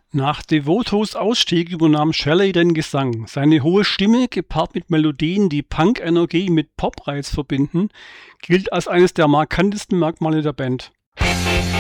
Nach Devotos Ausstieg übernahm Shelley den Gesang. Seine hohe Stimme, gepaart mit Melodien, die Punk-Energie mit Pop-Reiz verbinden, gilt als eines der markantesten Merkmale der Band.